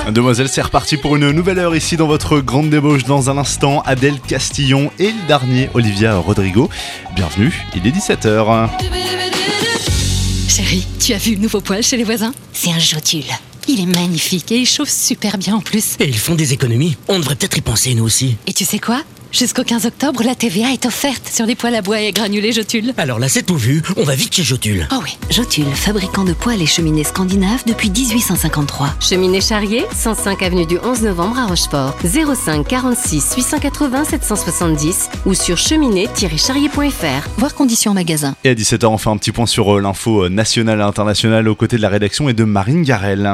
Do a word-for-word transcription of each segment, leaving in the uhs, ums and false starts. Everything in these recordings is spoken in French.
Demoiselle, c'est reparti pour une nouvelle heure ici dans votre grande débauche. Dans un instant, Adèle Castillon et le dernier, Olivia Rodrigo. Bienvenue, il est dix-sept heures. Chérie, tu as vu le nouveau poêle chez les voisins ? C'est un Jotule. Il est magnifique et il chauffe super bien en plus. Et ils font des économies. On devrait peut-être y penser nous aussi. Et tu sais quoi ? Jusqu'au quinze octobre, la T V A est offerte sur les poêles à bois et granulés Jotule. Alors là, c'est tout vu. On va vite chez Jotule. Oh oui. Jotule, fabricant de poêles et cheminées scandinaves depuis dix-huit cent cinquante-trois. Cheminée Charrier, cent cinq avenue du onze novembre à Rochefort. zéro cinq quarante-six huit cent quatre-vingts sept cent soixante-dix ou sur cheminée tiret charrier point f r. Voir conditions en magasin. Et à dix-sept heures, on fait un petit point sur l'info nationale et internationale aux côtés de la rédaction et de Marine Garel.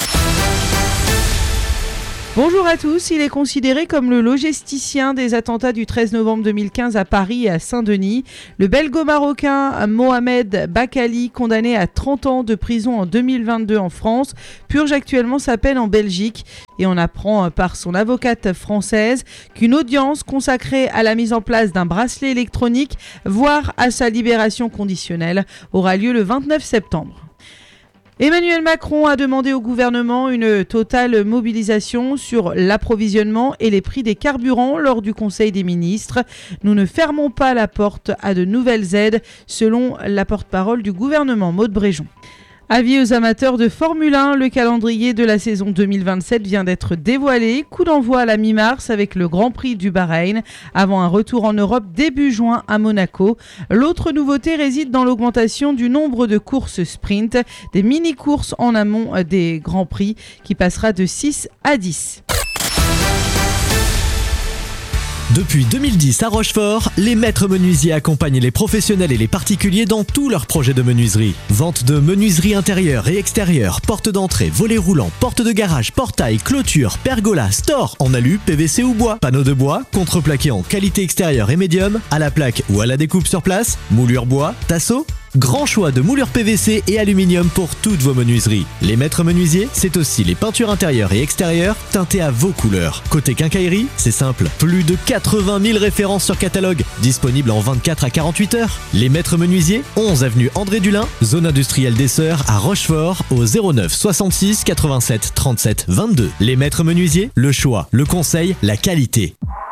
Bonjour à tous, il est considéré comme le logisticien des attentats du treize novembre deux mille quinze à Paris et à Saint-Denis. Le belgo-marocain Mohamed Bakali, condamné à trente ans de prison en deux mille vingt-deux en France, purge actuellement sa peine en Belgique. Et on apprend par son avocate française qu'une audience consacrée à la mise en place d'un bracelet électronique, voire à sa libération conditionnelle, aura lieu le vingt-neuf septembre. Emmanuel Macron a demandé au gouvernement une totale mobilisation sur l'approvisionnement et les prix des carburants lors du Conseil des ministres. Nous ne fermons pas la porte à de nouvelles aides, selon la porte-parole du gouvernement, Maud Bréjon. Avis aux amateurs de Formule un, le calendrier de la saison deux mille vingt-sept vient d'être dévoilé. Coup d'envoi à la mi-mars avec le Grand Prix du Bahreïn, avant un retour en Europe début juin à Monaco. L'autre nouveauté réside dans l'augmentation du nombre de courses sprint, des mini-courses en amont des Grands Prix, qui passera de six à dix. Depuis deux mille dix à Rochefort, les maîtres menuisiers accompagnent les professionnels et les particuliers dans tous leurs projets de menuiserie. Vente de menuiserie intérieure et extérieure, porte d'entrée, volets roulants, porte de garage, portail, clôture, pergola, store en alu, P V C ou bois, panneaux de bois, contreplaqué en qualité extérieure et médium, à la plaque ou à la découpe sur place, moulure bois, tasseau. Grand choix de moulures P V C et aluminium pour toutes vos menuiseries. Les maîtres menuisiers, c'est aussi les peintures intérieures et extérieures teintées à vos couleurs. Côté quincaillerie, c'est simple. Plus de quatre-vingt mille références sur catalogue, disponibles en vingt-quatre à quarante-huit heures. Les maîtres menuisiers, onze avenue André Dulin, zone industrielle des Sœurs à Rochefort, au zéro neuf soixante-six quatre-vingt-sept trente-sept vingt-deux. Les maîtres menuisiers, le choix, le conseil, la qualité.